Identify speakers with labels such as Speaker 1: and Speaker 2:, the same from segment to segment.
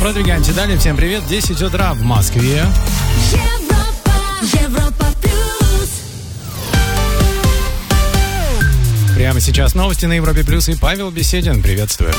Speaker 1: Продвигаемся далее. Всем привет. 10 утра в Москве.
Speaker 2: Европа плюс.
Speaker 1: Прямо сейчас новости на Европе плюс и Павел Беседин. Приветствую.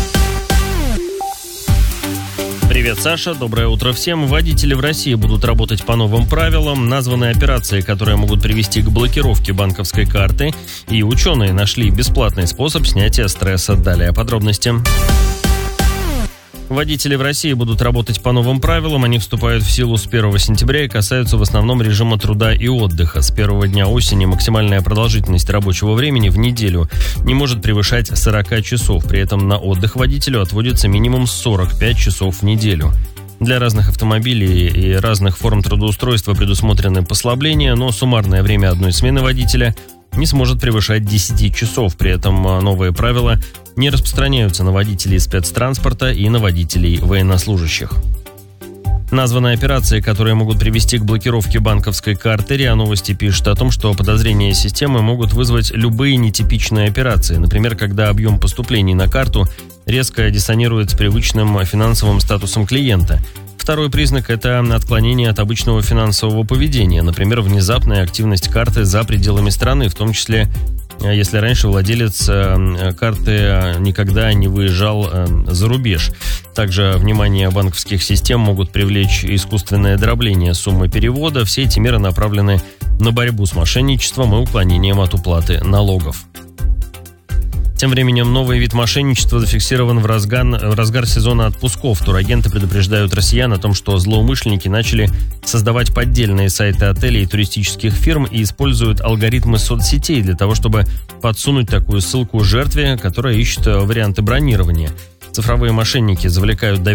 Speaker 3: Привет, Саша. Доброе утро всем. Водители в России будут работать по новым правилам. Названы операции, которые могут привести к блокировке банковской карты. И ученые нашли бесплатный способ снятия стресса. Далее подробности. Водители в России будут работать по новым правилам. Они вступают в силу с 1 сентября и касаются в основном режима труда и отдыха. С первого дня осени максимальная продолжительность рабочего времени в неделю не может превышать 40 часов. При этом на отдых водителю отводится минимум 45 часов в неделю. Для разных автомобилей и разных форм трудоустройства предусмотрены послабления, но суммарное время одной смены водителя не сможет превышать 10 часов. При этом новые правила не распространяются на водителей спецтранспорта и на водителей военнослужащих. Названы операции, которые могут привести к блокировке банковской карты. РИА Новости пишет о том, что подозрения системы могут вызвать любые нетипичные операции. Например, когда объем поступлений на карту резко диссонирует с привычным финансовым статусом клиента. Второй признак – это отклонение от обычного финансового поведения. Например, внезапная активность карты за пределами страны, в том числе если раньше владелец карты никогда не выезжал за рубеж. Также внимание банковских систем могут привлечь искусственное дробление суммы перевода. Все эти меры направлены на борьбу с мошенничеством и уклонением от уплаты налогов. Тем временем новый вид мошенничества зафиксирован в разгар сезона отпусков. Турагенты предупреждают россиян о том, что злоумышленники начали создавать поддельные сайты отелей и туристических фирм и используют алгоритмы соцсетей для того, чтобы подсунуть такую ссылку жертве, которая ищет варианты бронирования. Цифровые мошенники завлекают